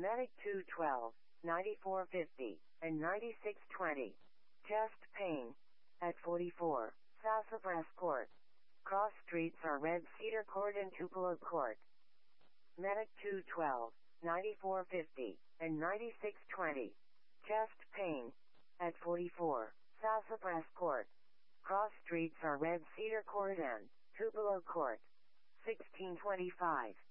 Medic 212, 9450, and 9620. Chest pain. At 44, south of West Court. Cross streets are Red Cedar Court and Tupelo Court. Medic 212, 9450, and 9620. Chest pain. At 44, south of West Court. Cross streets are Red Cedar Court and Tupelo Court. 1625.